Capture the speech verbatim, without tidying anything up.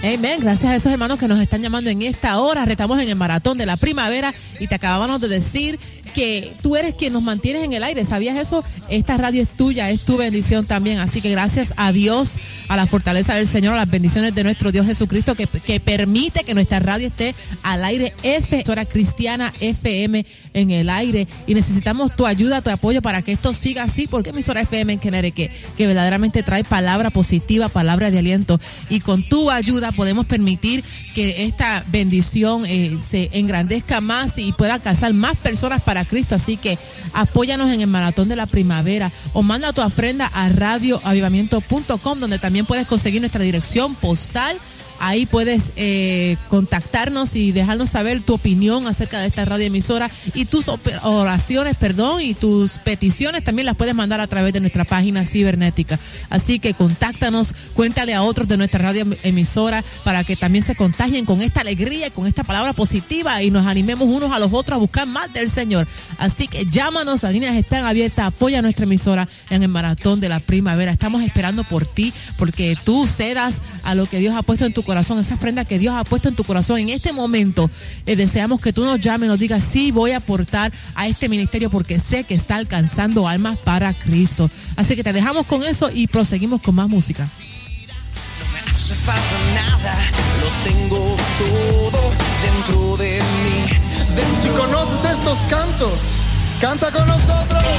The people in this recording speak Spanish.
Amén. Gracias a esos hermanos que nos están llamando en esta hora. Estamos en el maratón de la primavera y te acabábamos de decir que tú eres quien nos mantienes en el aire. ¿Sabías eso? Esta radio es tuya, es tu bendición también. Así que gracias a Dios, a la fortaleza del Señor, a las bendiciones de nuestro Dios Jesucristo, que, que permite que nuestra radio esté al aire. F, emisora cristiana F M en el aire. Y necesitamos tu ayuda, tu apoyo para que esto siga así, porque emisora F M en Connecticut, que verdaderamente trae palabra positiva, palabra de aliento. Y con tu ayuda podemos permitir que esta bendición eh, se engrandezca más y pueda alcanzar más personas para Cristo. Así que apóyanos en el maratón de la primavera o manda tu ofrenda a radio avivamiento punto com, donde también puedes conseguir nuestra dirección postal. Ahí puedes eh, contactarnos y dejarnos saber tu opinión acerca de esta radioemisora y tus oraciones, perdón, y tus peticiones también las puedes mandar a través de nuestra página cibernética. Así que contáctanos, cuéntale a otros de nuestra radioemisora para que también se contagien con esta alegría y con esta palabra positiva y nos animemos unos a los otros a buscar más del Señor. Así que llámanos, las líneas están abiertas, apoya a nuestra emisora en el maratón de la primavera. Estamos esperando por ti, porque tú cedas a lo que Dios ha puesto en tu corazón, esa ofrenda que Dios ha puesto en tu corazón. En este momento eh, deseamos que tú nos llames y nos digas: sí, voy a aportar a este ministerio porque sé que está alcanzando almas para Cristo. Así que te dejamos con eso y proseguimos con más música. No me hace falta nada, lo tengo todo dentro de mí. Dentro. Si conoces estos cantos, canta con nosotros.